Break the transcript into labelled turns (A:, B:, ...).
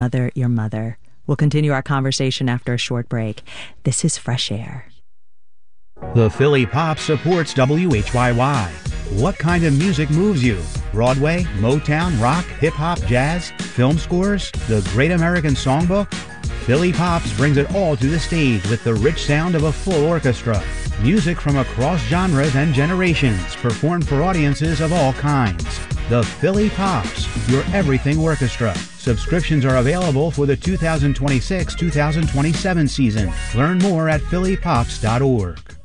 A: mother, your mother. We'll continue our conversation after a short break. This is Fresh Air.
B: The Philly Pops supports WHYY. What kind of music moves you? Broadway, Motown, rock, hip-hop, jazz, film scores, the Great American Songbook? Philly Pops brings it all to the stage with the rich sound of a full orchestra. Music from across genres and generations, performed for audiences of all kinds. The Philly Pops, your everything orchestra. Subscriptions are available for the 2026-2027 season. Learn more at phillypops.org.